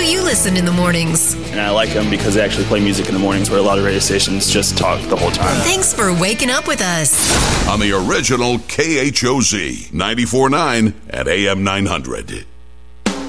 you listen in the mornings. And I like them because they actually play music in the mornings where a lot of radio stations just talk the whole time. Thanks for waking up with us. On the original KHOZ 94.9 at AM 900.